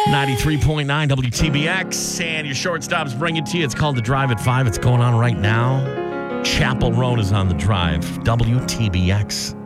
93.9 WTBX, and your shortstops bring it to you. It's called The Drive at 5. It's going on right now. Chapel Roan is on The Drive. WTBX.